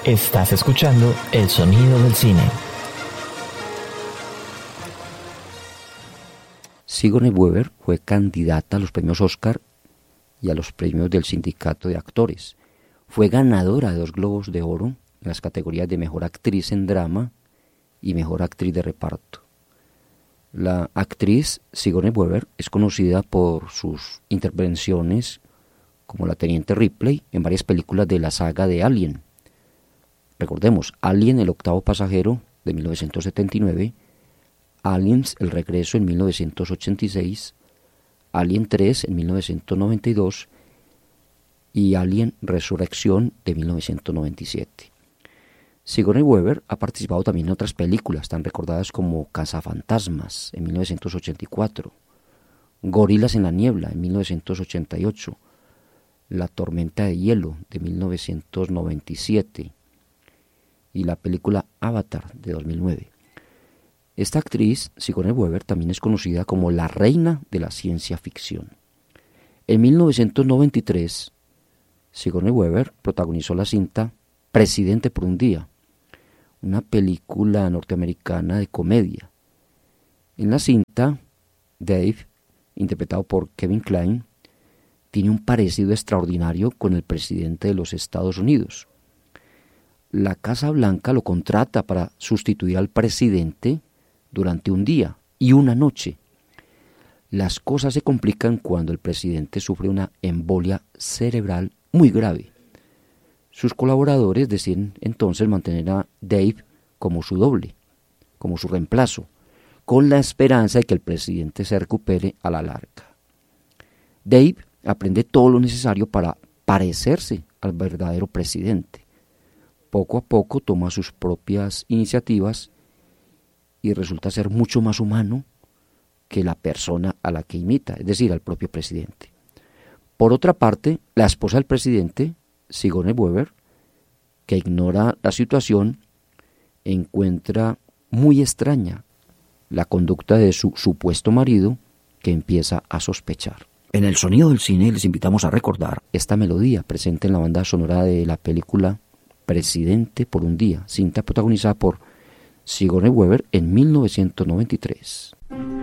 Estás escuchando El Sonido del Cine. Sigourney Weaver fue candidata a los premios Oscar y a los premios del Sindicato de Actores. Fue ganadora de 2 Globos de Oro en las categorías de Mejor Actriz en Drama y Mejor Actriz de Reparto. La actriz Sigourney Weaver es conocida por sus intervenciones como la Teniente Ripley en varias películas de la saga de Alien. Recordemos, Alien, el octavo pasajero, de 1979, Aliens, el regreso, en 1986, Alien 3 en 1992 y Alien Resurrección de 1997. Sigourney Weaver ha participado también en otras películas tan recordadas como Cazafantasmas en 1984, Gorilas en la niebla en 1988, La tormenta de hielo de 1997 y la película Avatar de 2009. Esta actriz, Sigourney Weaver, también es conocida como la reina de la ciencia ficción. En 1993, Sigourney Weaver protagonizó la cinta Presidente por un día, una película norteamericana de comedia. En la cinta, Dave, interpretado por Kevin Kline, tiene un parecido extraordinario con el presidente de los Estados Unidos. La Casa Blanca lo contrata para sustituir al presidente durante un día y una noche. Las cosas se complican cuando el presidente sufre una embolia cerebral muy grave. Sus colaboradores deciden entonces mantener a Dave como su doble, como su reemplazo, con la esperanza de que el presidente se recupere a la larga. Dave aprende todo lo necesario para parecerse al verdadero presidente. Poco a poco toma sus propias iniciativas y resulta ser mucho más humano que la persona a la que imita, es decir, al propio presidente. Por otra parte, la esposa del presidente, Sigourney Weaver, que ignora la situación, encuentra muy extraña la conducta de su supuesto marido, que empieza a sospechar. En El Sonido del Cine les invitamos a recordar esta melodía presente en la banda sonora de la película Presidente por un día, cinta protagonizada por Sigourney Weaver en 1993.